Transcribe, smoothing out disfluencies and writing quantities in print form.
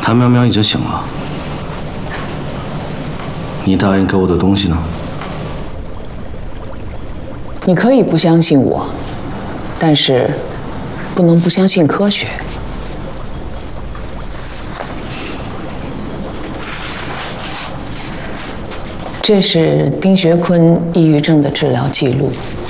谭苗苗已经醒了，你答应给我的东西呢？ 你可以不相信我，但是不能不相信科学。这是丁学坤抑郁症的治疗记录。